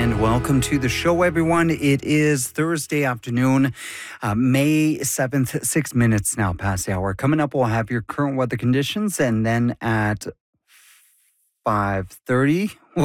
and welcome to the show, everyone. It is Thursday afternoon, May 7th, 6 minutes now past the hour. Coming up, we'll have your current weather conditions, and then at 5:30,